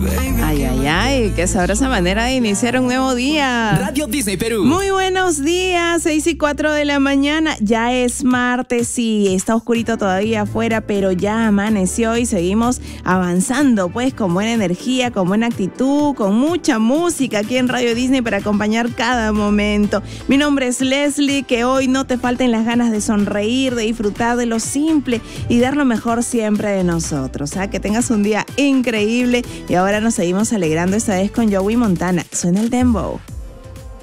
Ay, ay, ay, qué sabrosa manera de iniciar un nuevo día. Radio Disney Perú. Muy buenos días, 6:04 de la mañana. Ya es martes, sí, está oscurito todavía afuera, pero ya amaneció y seguimos avanzando, pues, con buena energía, con buena actitud, con mucha música aquí en Radio Disney para acompañar cada momento. Mi nombre es Leslie, que hoy no te falten las ganas de sonreír, de disfrutar de lo simple y dar lo mejor siempre de nosotros. Que tengas un día increíble y ahora nos seguimos alegrando esta vez con Joey Montana. Suena el dembow.